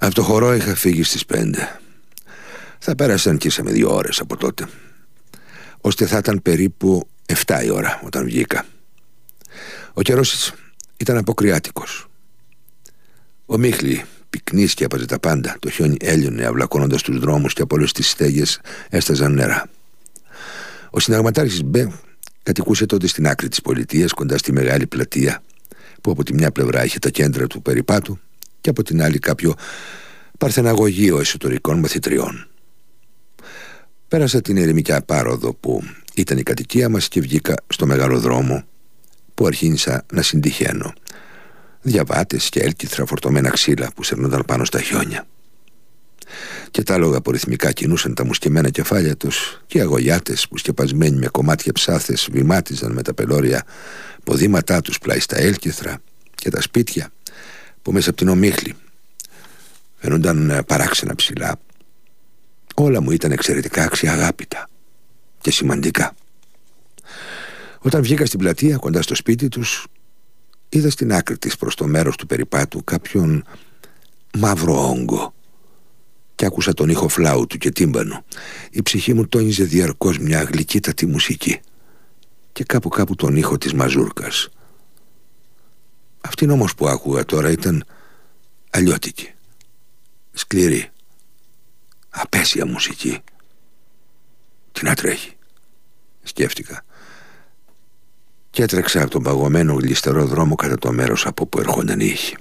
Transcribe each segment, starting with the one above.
Από το χορό είχα φύγει στις 5. Θα πέρασαν κι ίσα με 2 ώρες από τότε, ώστε θα ήταν περίπου 7 η ώρα όταν βγήκα. Ο καιρός ήταν αποκριάτικος. Ο Μίχλη πυκνής και έπαζε τα πάντα. Το χιόνι έλειωνε αυλακώνοντας τους δρόμους και από όλες τις στέγες έσταζαν νερά. Ο συνταγματάρχης Μπε κατοικούσε τότε στην άκρη της πολιτείας, κοντά στη μεγάλη πλατεία, που από τη μια πλευρά είχε τα κέντρα του περιπάτου και από την άλλη κάποιο παρθεναγωγείο εσωτερικών μαθητριών. Πέρασα την ερημικιά πάροδο που ήταν η κατοικία μας και βγήκα στο μεγάλο δρόμο, που αρχίνησα να συντυχαίνω. Διαβάτες και έλκυθρα φορτωμένα ξύλα που σερνόταν πάνω στα χιόνια. Και τα άλογα που ρυθμικά κινούσαν τα μουσκεμένα κεφάλια τους, και οι αγωγιάτες που σκεπασμένοι με κομμάτια ψάθες βημάτιζαν με τα πελώρια ποδήματά τους πλάι στα έλκυθρα, και τα σπίτια που μέσα από την ομίχλη φαίνονταν παράξενα ψηλά. Όλα μου ήταν εξαιρετικά αξιαγάπητα και σημαντικά. Όταν βγήκα στην πλατεία κοντά στο σπίτι τους, είδα στην άκρη της προς το μέρος του περιπάτου κάποιον μαύρο όγκο και άκουσα τον ήχο φλάουτου και τύμπανο. Η ψυχή μου τόνιζε διαρκώς μια γλυκύτατη μουσική και κάπου τον ήχο της μαζούρκας. Αυτήν όμως που άκουγα τώρα ήταν αλλιώτικη, σκληρή, απέσια μουσική. Τι να τρέχει, σκέφτηκα, και έτρεξα από τον παγωμένο γλιστερό δρόμο κατά το μέρος από που ερχόνταν οι ήχοι.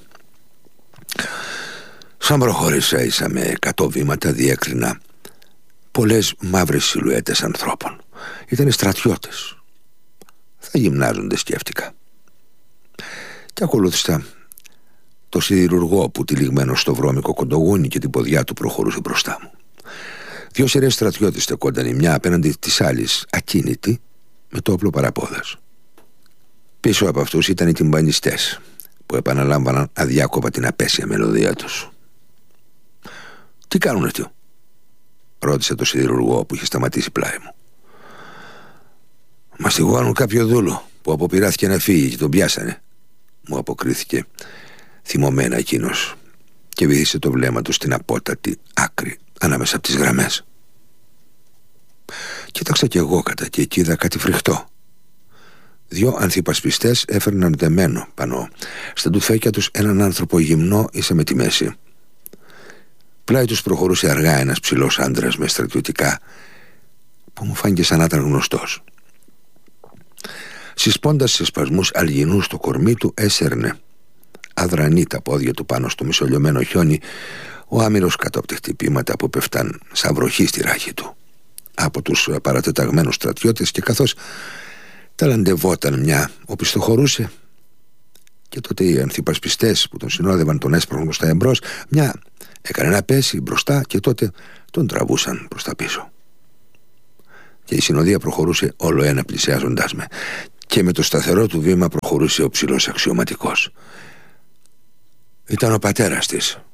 Σαν προχώρησα ίσα με 100 βήματα, διέκρινα πολλές μαύρες σιλουέτες ανθρώπων. Ήτανε στρατιώτες. Θα γυμνάζονται, σκέφτηκα, και ακολούθησα το σιδηρουργό που τυλιγμένο στο βρώμικο κοντογούνι και την ποδιά του προχωρούσε μπροστά μου. 2 σειρές στρατιώτες στεκόνταν η μια απέναντι της άλλης, ακίνητη, με το όπλο παραπόδας. Πίσω από αυτούς ήταν οι τυμπανιστές που επαναλάμβαναν αδιάκοπα την απέσια μελωδία τους. «Τι κάνουν αυτοί?» ρώτησε το σιδηρουργό που είχε σταματήσει πλάι μου. «Μαστιγώνουν κάποιο δούλο που αποπειράθηκε να φύγει και τον πιάσανε», μου αποκρίθηκε θυμωμένα εκείνος, και βυθίσε το βλέμμα του στην απότατη άκρη ανάμεσα από τις γραμμές. Κοίταξα κι εγώ κατά και εκεί είδα κάτι φρικτό. 2 ανθυπασπιστές έφερναν δεμένο πάνω στα τουφέκια τους έναν άνθρωπο γυμνό ίσα με τη μέση. Πλάι τους προχωρούσε αργά ένας ψηλός άντρας με στρατιωτικά που μου φάνηκε σαν να ήταν γνωστός. Συσπώντας σε σπασμούς αλγινούς το κορμί του, έσερνε αδρανή τα πόδια του πάνω στο μισολιωμένο χιόνι, ο άμυρος κάτω από τα χτυπήματα που πέφταν σαν βροχή στη ράχη του από τους παρατεταγμένους στρατιώτες, και καθώς ταλαντευόταν μια οπισθοχωρούσε, και τότε οι ανθυπασπιστές που τον συνόδευαν τον έσπρωχναν προς τα εμπρός, μια έκανε να πέσει μπροστά και τότε τον τραβούσαν προς τα πίσω. Και η συνοδεία προχωρούσε όλο ένα πλησιάζοντάς με, και με το σταθερό του βήμα προχωρούσε ο ψηλός αξιωματικός. Ήταν ο πατέρας της,